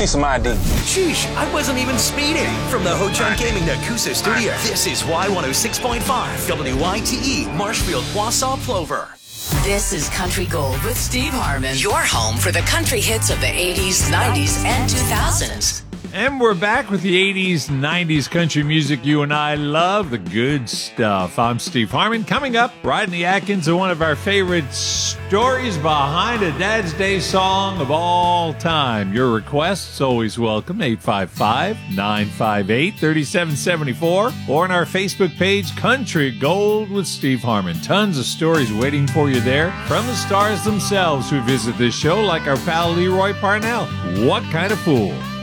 see some ID. Sheesh, I wasn't even speeding. From the Ho-Chunk Gaming Nakusa studio, this is Y106.5, WITE, Marshfield, Wausau, Plover. This is Country Gold with Steve Harmon, your home for the country hits of the 80s, 90s, and 2000s. And we're back with the 80s, 90s country music you and I love, the good stuff. I'm Steve Harmon. Coming up, Rodney Atkins and one of our favorite stories behind a Dad's Day song of all time. Your requests always welcome, 855-958-3774, or on our Facebook page, Country Gold with Steve Harmon. Tons of stories waiting for you there from the stars themselves who visit this show, like our pal Leroy Parnell. What Kind of Fool?